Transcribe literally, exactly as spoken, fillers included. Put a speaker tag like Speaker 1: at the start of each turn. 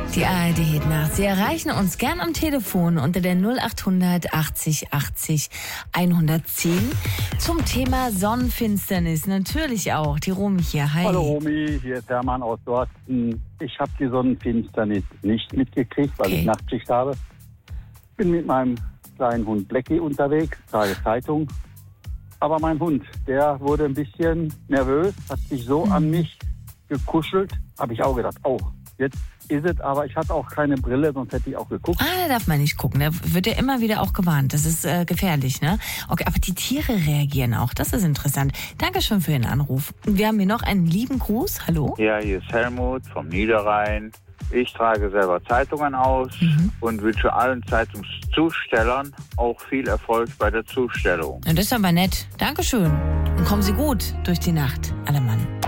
Speaker 1: Die A R D Hit Nacht. Sie erreichen uns gern am Telefon unter der null acht hundert achtzig achtzig hundertzehn zum Thema Sonnenfinsternis. Natürlich auch. Die Romy hier. Hi.
Speaker 2: Hallo Romy, hier ist Hermann aus Dorsten. Ich habe die Sonnenfinsternis nicht mitgekriegt, weil
Speaker 1: Okay.
Speaker 2: ich Nachtschicht habe. Bin mit meinem kleinen Hund Blackie unterwegs, trage Zeitung. Aber mein Hund, der wurde ein bisschen nervös, hat sich so
Speaker 1: Mhm.
Speaker 2: an mich gekuschelt. Habe ich auch gedacht, oh, jetzt ist es, aber ich hatte auch keine Brille, sonst hätte ich auch geguckt.
Speaker 1: Ah, da darf man nicht gucken. Da wird ja immer wieder auch gewarnt. Das ist äh, gefährlich, ne? Okay, aber die Tiere reagieren auch. Das ist interessant. Dankeschön für Ihren Anruf. Und wir haben hier noch einen lieben Gruß. Hallo?
Speaker 3: Ja, hier ist Helmut vom Niederrhein. Ich trage selber Zeitungen aus
Speaker 1: Mhm.
Speaker 3: und wünsche allen Zeitungszustellern auch viel Erfolg bei der Zustellung.
Speaker 1: Und das ist aber nett. Dankeschön. Und kommen Sie gut durch die Nacht, alle Mann.